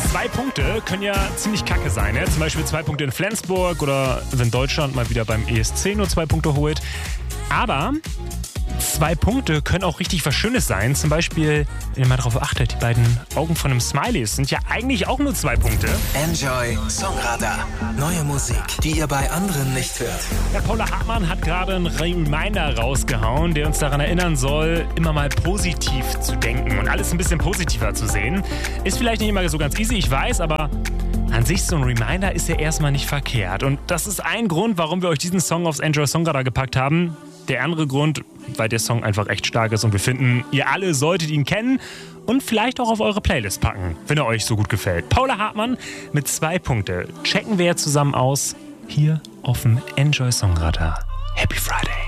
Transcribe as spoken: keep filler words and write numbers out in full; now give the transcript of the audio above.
Zwei Punkte können ja ziemlich kacke sein. Ne? Zum Beispiel zwei Punkte in Flensburg oder wenn Deutschland mal wieder beim E S C nur zwei Punkte holt. Aber zwei Punkte können auch richtig was Schönes sein. Zum Beispiel, wenn ihr mal darauf achtet, die beiden Augen von einem Smiley sind ja eigentlich auch nur zwei Punkte. Enjoy Songradar. Neue Musik, die ihr bei anderen nicht hört. Ja, Paula Hartmann hat gerade einen Reminder rausgehauen, der uns daran erinnern soll, immer mal positiv zu denken und alles ein bisschen positiver zu sehen. Ist vielleicht nicht immer so ganz easy, ich weiß, aber an sich so ein Reminder ist ja erstmal nicht verkehrt. Und das ist ein Grund, warum wir euch diesen Song aufs Enjoy Songradar gepackt haben. Der andere Grund, weil der Song einfach echt stark ist und wir finden, ihr alle solltet ihn kennen und vielleicht auch auf eure Playlist packen, wenn er euch so gut gefällt. Paula Hartmann mit zwei Punkte. Checken wir jetzt zusammen aus, hier auf dem Enjoy Songradar. Happy Friday.